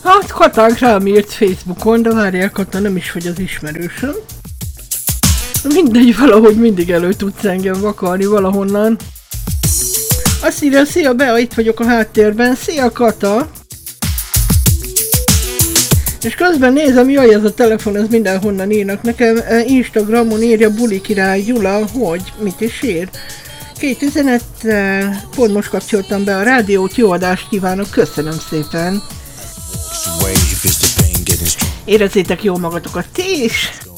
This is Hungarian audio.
Hát Katánk rám írt Facebookon, de várják, Kata nem is vagy az ismerősöm. Mindegy, valahogy mindig elő tudsz engem vakarni valahonnan. Azt írja, szia Bea, itt vagyok a háttérben, szia Kata! És közben nézem, jaj, ez a telefon, ez mindenhonnan írnak nekem. Instagramon írja Buli Király Gyula, hogy mit is ír. 2 üzenettel, pont most kapcsoltam be a rádiót, jó adást kívánok, köszönöm szépen. Érezzétek jól magatokat ti is!